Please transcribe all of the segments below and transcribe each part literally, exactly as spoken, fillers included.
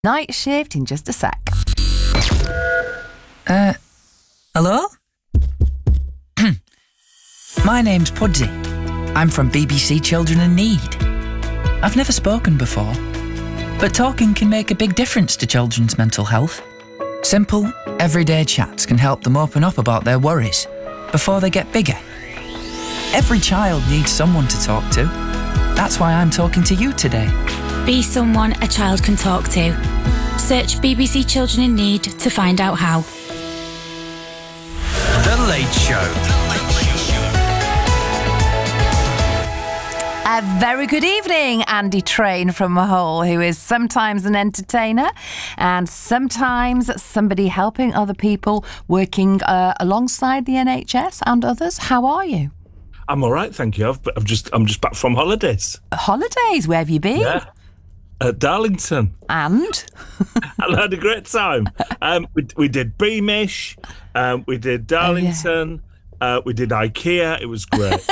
Night shift in just a sec. Uh, hello? My name's Pudsey. I'm from B B C Children in Need. I've never spoken before, but talking can make a big difference to children's mental health. Simple, everyday chats can help them open up about their worries before they get bigger. Every child needs someone to talk to. That's why I'm talking to you today. Be someone a child can talk to. Search B B C Children in Need to find out how. The Late Show. A very good evening, Andy Train from Hull, who is sometimes an entertainer and sometimes somebody helping other people, working uh, alongside the N H S and others. How are you? I'm all right, thank you. I've, I've just I'm just back from holidays. Holidays? Where have you been? Yeah, at Darlington. And? I had a great time. Um, we we did Beamish, um, we did Darlington, oh, yeah. uh, we did IKEA. It was great.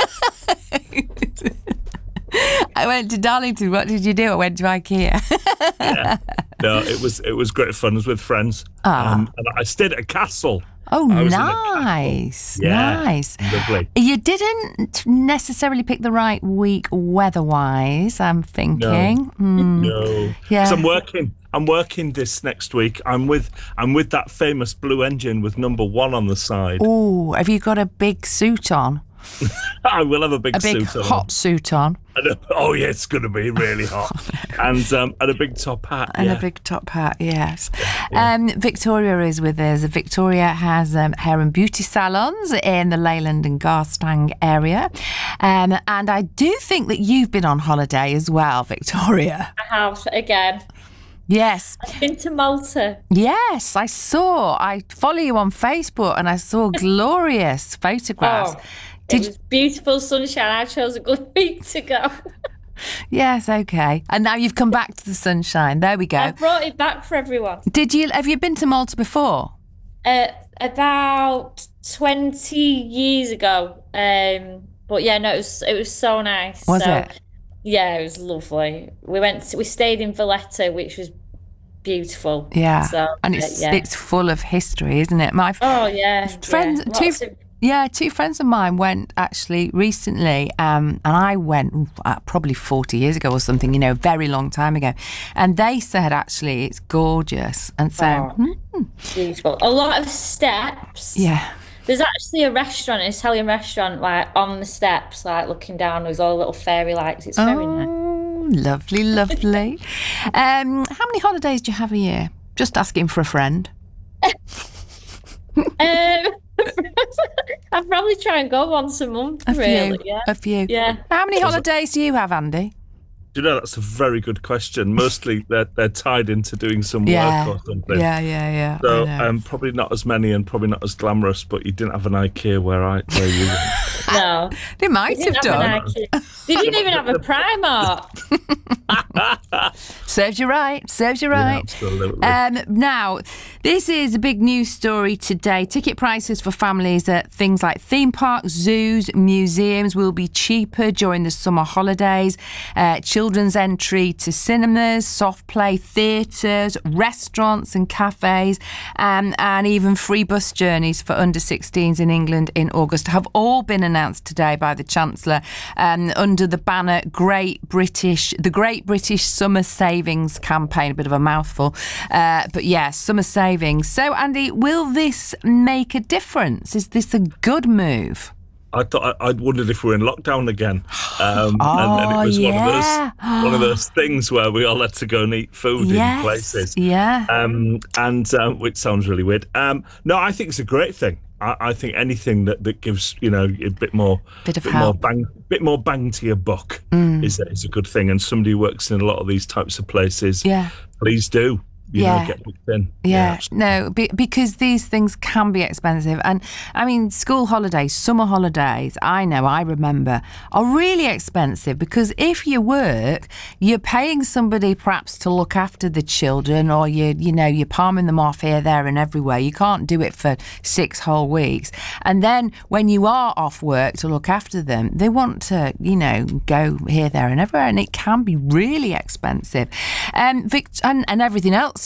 I went to Darlington. What did you do? I went to IKEA. Yeah. No, it was it was great fun. I was with friends. Um, and I stayed at a castle. Oh, nice. Yeah, nice. Lovely. You didn't necessarily pick the right week weather-wise, I'm thinking. No. Mm. No. Yeah. 'Cause I'm working. I'm working this next week. I'm with I'm with that famous blue engine with number one on the side. Oh, have you got a big suit on? I will have a big, a big suit on. hot suit on. And a, oh yeah, it's going to be really hot. and um, and a big top hat. And yeah. a big top hat, yes. Yeah. Um, Victoria is with us. Victoria has um, hair and beauty salons in the Leyland and Garstang area. Um, and I do think that you've been on holiday as well, Victoria. I have, again. Yes. I've been to Malta. Yes, I saw. I follow you on Facebook and I saw glorious photographs. Oh. Did it was beautiful sunshine. I chose a good week to go. Yes, okay. And now you've come back to the sunshine. There we go. I brought it back for everyone. Did you? Have you been to Malta before? Uh, about twenty years ago. Um, but yeah, no, it was it was so nice. Was so, it? Yeah, it was lovely. We went. To, we stayed in Valletta, which was beautiful. Yeah, so, and it's uh, yeah. it's full of history, isn't it? My oh yeah, friends, yeah. two. Lots of, Yeah, two friends of mine went actually recently, um, and I went uh, probably forty years ago or something, you know, a very long time ago. And they said actually it's gorgeous. And so, oh, hmm. beautiful. A lot of steps. Yeah. There's actually a restaurant, an Italian restaurant, like on the steps, like looking down with all the little fairy lights. It's very oh, nice. Lovely, lovely. um, how many holidays do you have a year? Just asking for a friend. um, I'd probably try and go once a month, a really. Few, yeah. A few. Yeah. How many holidays do you have, Andy? Do you know, that's a very good question. Mostly they're, they're tied into doing some yeah. work or something. Yeah, yeah, yeah. So um, probably not as many and probably not as glamorous, but you didn't have an IKEA where I where you went. No. They might They have didn't done. have an IKEA. They didn't even have a Primark. Serves you right. Serves you right. Yeah, absolutely. Um, now, this is a big news story today. Ticket prices for families at things like theme parks, zoos, museums will be cheaper during the summer holidays. Uh, children's entry to cinemas, soft play theatres, restaurants and cafes, um, and even free bus journeys for under sixteens in England in August have all been announced today by the Chancellor um, under the banner Great British, the Great British Summer Savings Campaign. A bit of a mouthful, uh, but yes, yeah, summer savings. So, Andy, will this make a difference? Is this a good move? I thought I, I'd wondered if we were in lockdown again, um, oh, and, and it was yeah. one of those one of those things where we all had to go and eat food yes, in places. Yeah, um, and um, which sounds really weird. Um, no, I think it's a great thing. I, I think anything that, that gives you know a bit more, bit of bit help. more bang, bit more bang to your buck mm. is is a good thing. And somebody who works in a lot of these types of places, yeah, please do. You yeah. know, get booked in. Yeah, yeah no, be, because these things can be expensive. And I mean, school holidays, summer holidays, I know, I remember, are really expensive because if you work, you're paying somebody perhaps to look after the children or you, you know, you're palming them off here, there and everywhere. You can't do it for six whole weeks. And then when you are off work to look after them, they want to, you know, go here, there and everywhere. And it can be really expensive. Um, Vic- and, and everything else